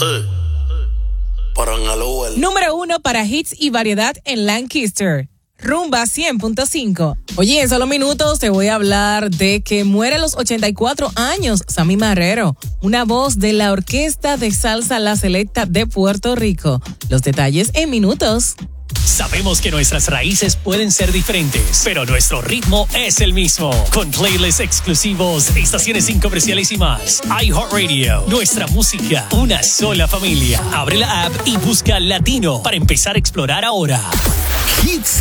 Para en el Uber. Número 1 para hits y variedad en Lancaster. Rumba 100.5. Oye, en solo minutos te voy a hablar de que muere a los 84 años Sammy Marrero, una voz de la Orquesta de Salsa La Selecta de Puerto Rico. Los detalles en minutos. Sabemos que nuestras raíces pueden ser diferentes, pero nuestro ritmo es el mismo. Con playlists exclusivos, estaciones sin comerciales y más. iHeartRadio, nuestra música, una sola familia. Abre la app y busca Latino para empezar a explorar ahora. Hits